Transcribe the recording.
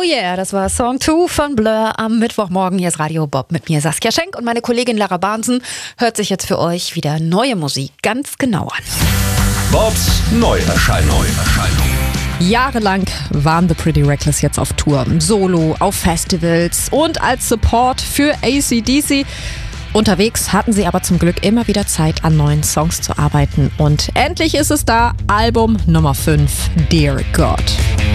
yeah, das war Song 2 von Blur am Mittwochmorgen. Hier ist Radio Bob mit mir Saskia Schenk und meine Kollegin Lara Bahnsen hört sich jetzt für euch wieder neue Musik ganz genau an. Bobs Neuerscheinung. Jahrelang waren The Pretty Reckless jetzt auf Tour, solo, auf Festivals und als Support für AC/DC. Unterwegs hatten sie aber zum Glück immer wieder Zeit, an neuen Songs zu arbeiten. Und endlich ist es da, Album Nummer 5, Dear God.